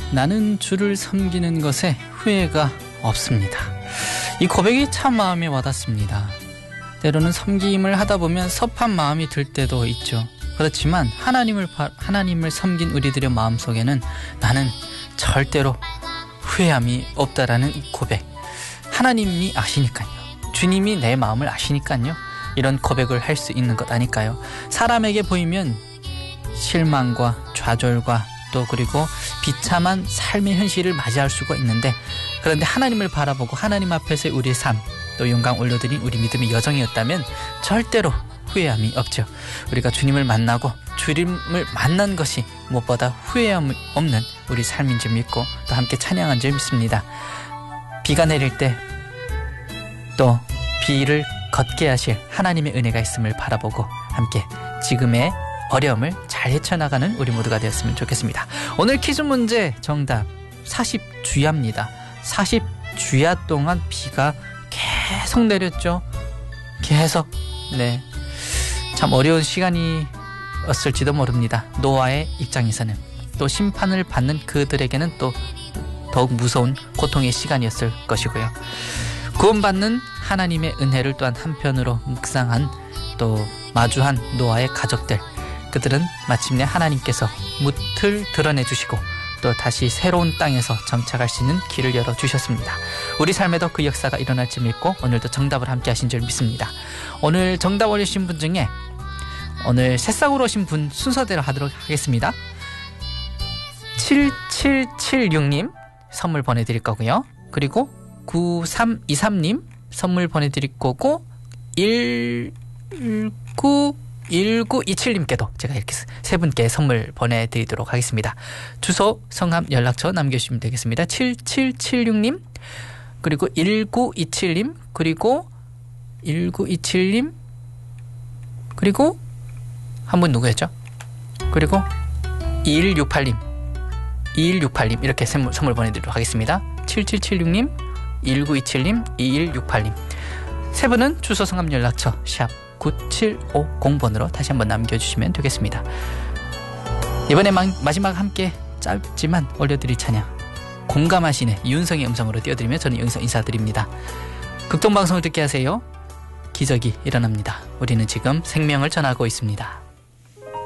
나는 주를 섬기는 것에 후회가 없습니다. 이 고백이 참 마음에 와닿습니다. 때로는 섬김을 하다 보면 섭한 마음이 들 때도 있죠. 그렇지만 하나님을 섬긴 우리들의 마음속에는 나는 절대로 후회함이 없다라는 이 고백. 하나님이 아시니까요. 주님이 내 마음을 아시니까요. 이런 고백을 할 수 있는 것 아닐까요? 사람에게 보이면 실망과 좌절과 또 그리고 비참한 삶의 현실을 맞이할 수가 있는데, 그런데 하나님을 바라보고 하나님 앞에서의 우리의 삶, 또 영광 올려드린 우리 믿음의 여정이었다면 절대로 후회함이 없죠. 우리가 주님을 만나고 주님을 만난 것이 무엇보다 후회함이 없는 우리 삶인 줄 믿고 또 함께 찬양한 줄 믿습니다. 비가 내릴 때 또 비를 걷게 하실 하나님의 은혜가 있음을 바라보고 함께 지금의 어려움을 잘 헤쳐나가는 우리 모두가 되었으면 좋겠습니다. 오늘 퀴즈 문제 정답 40주야입니다. 40주야 동안 비가 계속 내렸죠. 계속. 네, 참 어려운 시간이었을지도 모릅니다. 노아의 입장에서는, 또 심판을 받는 그들에게는 또 더욱 무서운 고통의 시간이었을 것이고요. 구원받는 하나님의 은혜를 또한 한편으로 묵상한 또 마주한 노아의 가족들, 그들은 마침내 하나님께서 무틀 드러내 주시고 또 다시 새로운 땅에서 정착할 수 있는 길을 열어주셨습니다. 우리 삶에도 그 역사가 일어날 줄 믿고 오늘도 정답을 함께 하신 줄 믿습니다. 오늘 정답 올리신 분 중에 오늘 새싹으로 오신 분 순서대로 하도록 하겠습니다. 7776님 선물 보내드릴 거고요. 그리고 9323님 선물 보내드릴 거고 1927님께도 제가 이렇게 세 분께 선물 보내드리도록 하겠습니다. 주소, 성함, 연락처 남겨주시면 되겠습니다. 7776님 그리고 1927님 그리고 1927님 그리고 한 분 누구였죠? 그리고 2168님 이렇게 선물 보내드리도록 하겠습니다. 7776님 1927님 2168님 세 분은 주소, 성함, 연락처 샵 9750번으로 다시 한번 남겨주시면 되겠습니다. 이번에 마지막 함께 짧지만 올려드릴 찬양 공감하시네 이윤성의 음성으로 띄워드리며 저는 여기서 인사드립니다. 극동방송을 듣게 하세요. 기적이 일어납니다. 우리는 지금 생명을 전하고 있습니다.